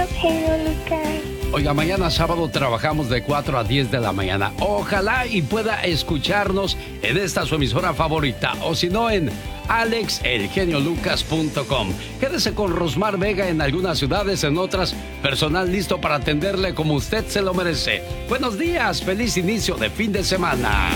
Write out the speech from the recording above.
genio Lucas. Oiga, mañana sábado trabajamos de 4 a 10 de la mañana. Ojalá y pueda escucharnos en esta su emisora favorita, o si no en alexelgeniolucas.com. Quédese con Rosmar Vega en algunas ciudades, en otras personal listo para atenderle como usted se lo merece. Buenos días, feliz inicio de fin de semana.